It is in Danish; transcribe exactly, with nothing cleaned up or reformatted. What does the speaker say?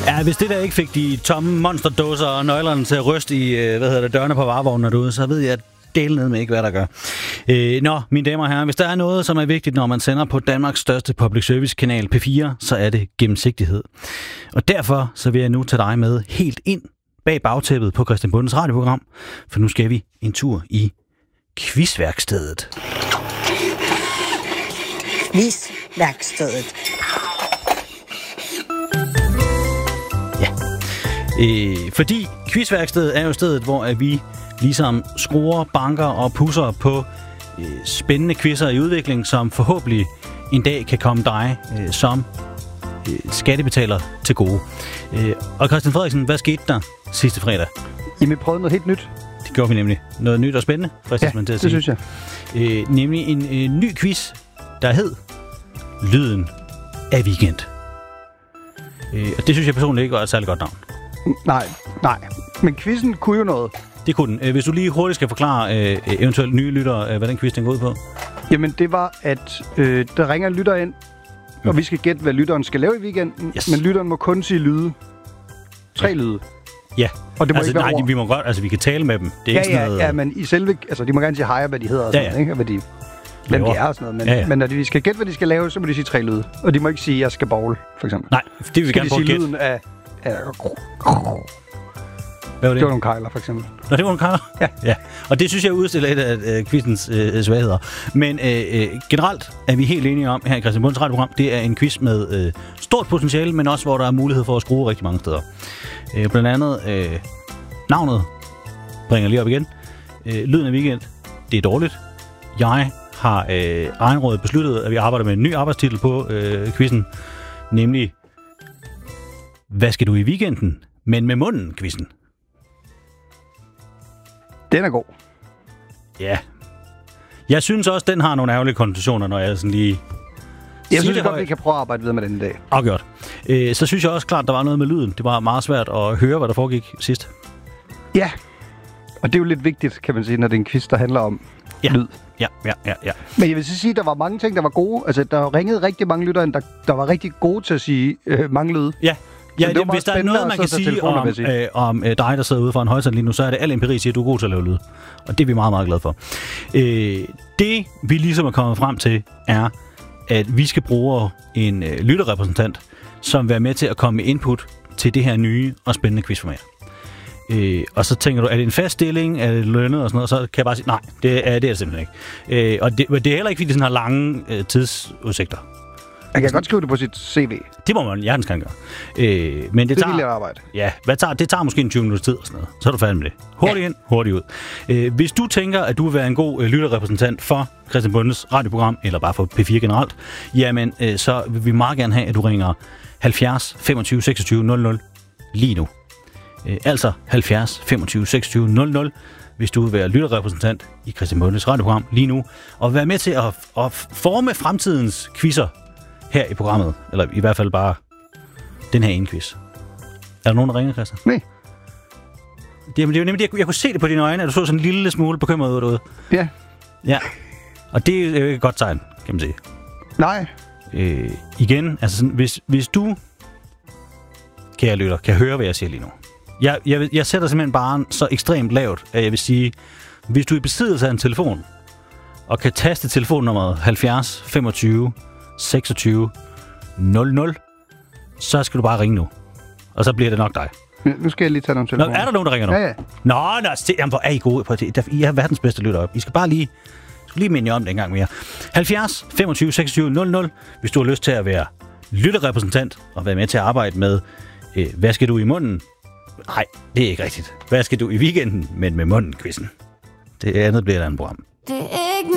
Ja, hvis det der ikke fik de tomme monsterdåser og nøglerne til at ryste i, hvad hedder det, dørene på varevognen derude, så ved jeg, at del ned med ikke, hvad der gør. Øh, nå, mine damer og herrer, hvis der er noget, som er vigtigt, når man sender på Danmarks største public service kanal P fire, så er det gennemsigtighed. Og derfor så vil jeg nu tage dig med helt ind bag bagtæppet på Christian Bondes radioprogram, for nu skal vi en tur i quizværkstedet. Quizværkstedet. Ja, øh, fordi quizværkstedet er jo stedet, hvor vi ligesom skruer, banker og pusser på øh, spændende quizzer i udvikling, som forhåbentlig en dag kan komme dig øh, som øh, skattebetaler til gode. Øh, og Christian Frederiksen, hvad skete der sidste fredag? Jamen, vi prøvede noget helt nyt. Det gjorde vi nemlig. Noget nyt og spændende, fristes ja, man til at det sige. synes jeg. Øh, nemlig en øh, ny quiz, der hed Lyden af Weekend. Øh, og det synes jeg personligt ikke var et særligt godt navn. Nej, nej. Men quizzen kunne jo noget. Det kunne den. Hvis du lige hurtigt skal forklare øh, eventuelt nye lyttere, øh, hvad den quiz den går ud på. Jamen, det var, at øh, der ringer en lytter ind, mm. og vi skal gætte, hvad lytteren skal lave i weekenden. Yes. Men lytteren må kun sige lyde. Tre lyde. Ja. Og det må altså, ikke være nej, ord. vi må godt, altså vi kan tale med dem. Det er ja, ikke sådan ja, noget... ja, men i selve, altså de må gerne sige hej, hvad de hedder og ja, sådan ja. noget, ikke? Og hvad de, hvem de er og sådan noget. Men, ja, ja. men når de skal gætte, hvad de skal lave, så må de sige tre lyde. Og de må ikke sige, jeg skal bowl, for eksempel. Nej, det vil vi skal gerne de prøve at sige gætte. lyden af... af Hvad var det? Det var nogle kejler, for eksempel. Nå, det var nogle kejler? Ja. ja. Og det synes jeg udstiller et af øh, quizens øh, svagheder. Men øh, øh, generelt er vi helt enige om her i Christian Bunds radioprogram, det er en quiz med øh, stort potentiale, men også hvor der er mulighed for at skrue rigtig mange steder. Øh, blandt andet øh, navnet bringer lige op igen. Øh, Lyden af Weekend, det er dårligt. Jeg har øh, egenrådet besluttet, at vi arbejder med en ny arbejdstitel på øh, quizzen, nemlig Hvad skal du i weekenden? Men med munden, quizzen. Den er god. Ja. Jeg synes også, den har nogle ærgerlige konnotationer, når jeg sådan lige... Jeg synes godt, vi kan prøve at arbejde videre med den i dag. Afgjort. Øh, så synes jeg også klart, der var noget med lyden. Det var meget svært at høre, hvad der foregik sidst. Ja. Og det er jo lidt vigtigt, kan man sige, når det er en quiz, der handler om ja. lyd. Ja, ja, ja, ja. Men jeg vil så sige, at der var mange ting, der var gode. Altså, der ringede rigtig mange lyttere, der, der var rigtig gode til at sige øh, mange lyde. Ja. Ja, det, det hvis der er noget, man kan sige om, sige. Øh, om øh, dig, der sidder ude for en højtaler lige nu, så er det al empiri, siger, at du er god til at lave lyd. Og det er vi meget, meget glade for. Øh, det, vi ligesom er kommet frem til, er, at vi skal bruge en øh, lytterrepræsentant, som vil være med til at komme med input til det her nye og spændende quizformat. Øh, og så tænker du, er det en fast stilling, er det lønnet og sådan noget, så kan jeg bare sige, nej, det er det, er det simpelthen ikke. Øh, og det, det er heller ikke, fordi det sådan har lange øh, tidsudsigter. Man kan godt skrive det på sit C V. Det må man hjertens kan gøre. Øh, men det, det tager, vil jeg arbejde. Ja, hvad tager, det tager måske en tyve minutter tid og sådan noget. Så er du færdig med det. Hurtigt ja. ind, hurtigt ud. Øh, hvis du tænker, at du vil være en god øh, lytterrepræsentant for Christian Bundes radioprogram, eller bare for P fire generelt, jamen øh, så vil vi meget gerne have, at du ringer halvfjerds femogtyve seksogtyve nul nul lige nu. Øh, altså halvfjerds femogtyve seksogtyve nul nul, hvis du vil være lytterrepræsentant i Christian Bundes radioprogram lige nu, og være med til at, at forme fremtidens quizzer her i programmet, eller i hvert fald bare den her ene quiz. Er der nogen, der ringer, Christian? Nej. Det, det er jo nemlig, jeg, jeg kunne se det på dine øjne, at du så sådan en lille smule bekymret ud derude. Ja. Ja. Og det er jo ikke et godt tegn, kan man sige. Nej. Øh, igen, altså sådan, hvis, hvis du, kære lytter, kan høre, hvad jeg siger lige nu. Jeg, jeg, jeg sætter simpelthen bare så ekstremt lavt, at jeg vil sige, hvis du er i besiddelse af en telefon, og kan taste telefonnummeret halvfjerds femogtyve seksogtyve nul nul, så skal du bare ringe nu. Og så bliver det nok dig. Nu skal jeg lige tage nogle telefoner. Nå, er der nogen, der ringer nu? Ja, ja. Nå, nå, se, jamen, hvor er I gode på det. I er verdens bedste lytter op. I skal bare lige, skal lige minde jer om det en gang mere. halvfjerds femogtyve seksogtyve nul nul, hvis du har lyst til at være lytterrepræsentant og være med til at arbejde med, øh, hvad skal du i munden? Nej, det er ikke rigtigt. Hvad skal du i weekenden, men med munden, quizzen? Det andet bliver et andet program. Det er ikke